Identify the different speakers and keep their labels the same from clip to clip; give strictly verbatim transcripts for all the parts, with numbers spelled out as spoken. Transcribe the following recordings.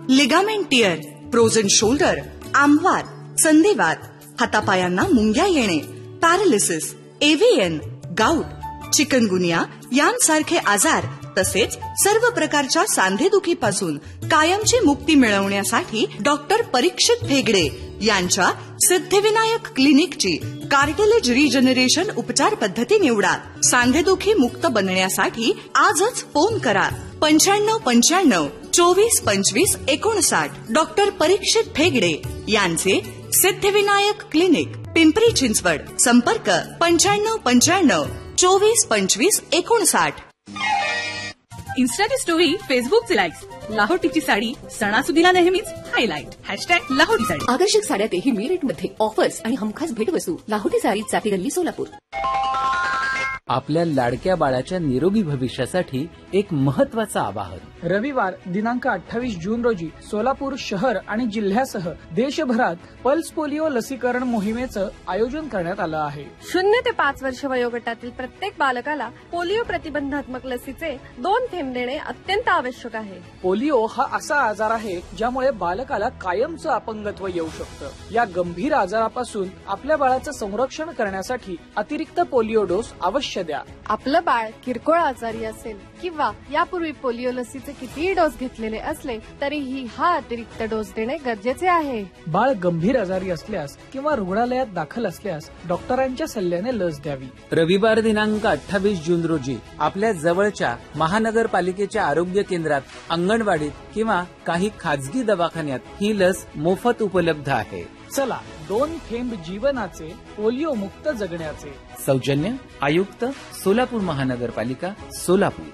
Speaker 1: Ligament tier, frozen shoulder, आंबवात, संधिवात, हातापायांना मुंग्या येणे, paralysis, एव्हीएन, gout, chikungunya यांसारखे आजार तसेच सर्व प्रकारच्या सांधेदुखीपासून कायमची मुक्ती मिळवण्यासाठी डॉक्टर परीक्षित भेगडे यांच्या सिद्धिविनायक क्लिनिकची कार्टिलेज रिजनरेशन उपचार पद्धती निवडा. सांधेदुखी मुक्त बनण्यासाठी आजच फोन करा. पंच्याण्णव पंच्याण्णव चोवीस पंचवीस एकोणसाठ. डॉक्टर परीक्षित भेगडे यांचे सिद्धिविनायक क्लिनिक, पिंपरी चिंचवड. संपर्क पंच्याण्णव पंच्याण्णव चोवीस पंचवीस एकोणसाठ.
Speaker 2: इन्स्टाची स्टोरी, फेसबुकचे लाईक्स, लाहोटीची साडी सणासुदीला नेहमीच हायलाईट. हॅशटॅग लाहोटी साडी.
Speaker 3: आकर्षक साड्यातही मी रेटमध्ये ऑफर्स आणि हमखास भेटवस्तू. लाहोटी साडी, चाटी गल्ली, सोलापूर.
Speaker 4: आपल्या लाडक्या बाळाच्या निरोगी भविष्यासाठी एक महत्त्वाचं आवाहन.
Speaker 5: रविवार दिनांक अठ्ठावीस जून रोजी सोलापूर शहर आणि जिल्ह्यासह देशभरात पल्स पोलिओ लसीकरण मोहिमेचं आयोजन करण्यात आलं आहे.
Speaker 6: शून्य ते पाच वर्ष वयोगटातील प्रत्येक बालकाला पोलिओ प्रतिबंधात्मक लसीचे दोन थेंब देणे अत्यंत आवश्यक आहे.
Speaker 5: पोलिओ हा असा आजार आहे ज्यामुळे बालकाला कायमचं अपंगत्व येऊ शकतं. या गंभीर आजारापासून आपल्या बाळाचं संरक्षण करण्यासाठी अतिरिक्त पोलिओ डोस अवश्य द्या.
Speaker 6: आपलं बाळ किरकोळ आजारी असेल किंवा यापूर्वी पोलिओ लसीचे कितीही डोस घेतलेले असले तरीही हा अतिरिक्त डोस देणे गरजेचे आहे.
Speaker 5: बाळ गंभीर आजारी असल्यास किंवा रुग्णालयात दाखल असल्यास डॉक्टरांच्या सल्ल्याने लस द्यावी.
Speaker 4: रविवार दिनांक अठ्ठावीस जून रोजी आपल्या जवळच्या महानगरपालिकेच्या आरोग्य केंद्रात, अंगणवाडीत किंवा काही खाजगी दवाखान्यात ही लस मोफत उपलब्ध आहे.
Speaker 5: चला, दोन थेंब जीवनाचे, पोलिओ मुक्त जगण्याचे.
Speaker 4: सौजन्य आयुक्त, सोलापूर महानगरपालिका, सोलापूर.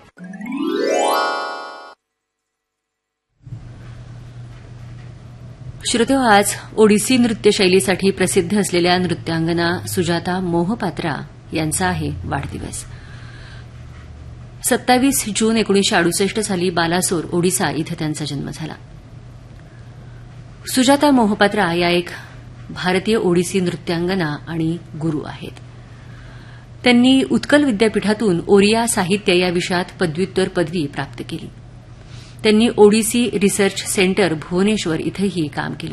Speaker 7: श्रोतेहो, आज ओडिसी नृत्य शैलीसाठी प्रसिद्ध असलेल्या नृत्यांगना सुजाता मोहपात्रा यांचा आहे वाढदिवस. सत्तावीस जून एकोणीसशे अडुसष्ट साली बालासोर, ओडिसा इथं त्यांचा जन्म झाला. सुजाता मोहपात्रा या एक भारतीय ओडिसी नृत्यांगना आणि गुरु आहेत. त्यांनी उत्कल विद्यापीठातून ओरिया साहित्य या विषयात पदव्युत्तर पदवी प्राप्त केली. त्यांनी ओडिसी रिसर्च सेंटर भुवनेश्वर इथंही काम केलं.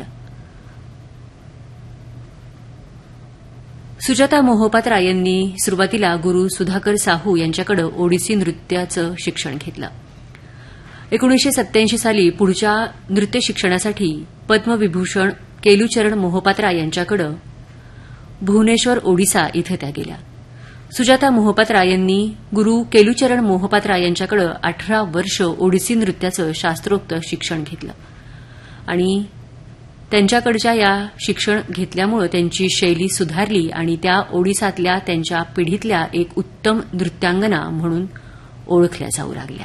Speaker 7: सुजाता मोहपात्रा यांनी सुरुवातीला गुरु सुधाकर साहू यांच्याकडे ओडिसी नृत्याचं शिक्षण घेतलं. एकोणीसशे सत्याऐंशी साली पुढच्या नृत्य शिक्षणासाठी पद्मविभूषण केलुचरण मोहपात्रा यांच्याकडे भुवनेश्वर, ओडिसा इथं त्या गेल्या. सुजाता मोहपात्रा यांनी गुरु केलुचरण मोहपात्रा यांच्याकडे अठरा वर्ष ओडिसी नृत्याचं शास्त्रोक्त शिक्षण घेतलं आणि त्यांच्याकडच्या या शिक्षण घेतल्यामुळे त्यांची शैली सुधारली आणि त्या ओडिसातल्या त्यांच्या पिढीतल्या एक उत्तम नृत्यांगना म्हणून ओळखल्या जाऊ लागल्या.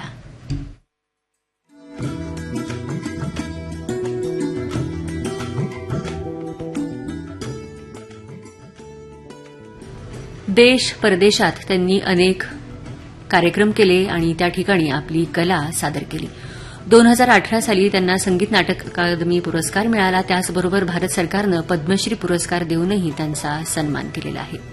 Speaker 7: देश परदेशात त्यांनी अनेक कार्यक्रम केले आणि त्या ठिकाणी आपली कला सादर केली. दोन हजार अठरा साली त्यांना संगीत नाटक अकादमी पुरस्कार मिळाला. त्याचबरोबर भारत सरकारनं पद्मश्री पुरस्कार देऊनही त्यांचा सन्मान केलेला आहे.